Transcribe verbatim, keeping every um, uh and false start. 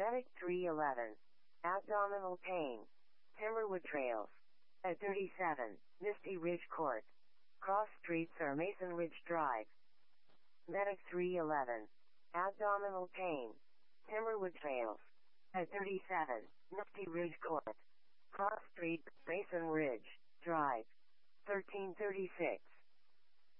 Medic three eleven. Abdominal pain. Timberwood Trails. At thirty-seven, Misty Ridge Court. Cross streets or Mason Ridge Drive. Medic three eleven. Abdominal pain. Timberwood Trails. At thirty-seven, Misty Ridge Court. Cross Street, Mason Ridge Drive. thirteen thirty-six.